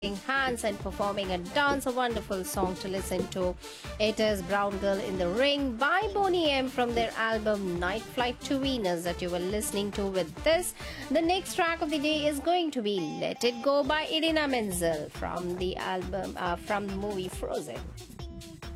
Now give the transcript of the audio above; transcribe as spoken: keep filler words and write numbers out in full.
hands and performing a dance, a wonderful song to listen to. It is Brown Girl in the Ring by Boney M from their album Night Flight to Venus that you were listening to with this. The next track of the day is going to be Let It Go by Idina Menzel from the album, uh, from the movie Frozen.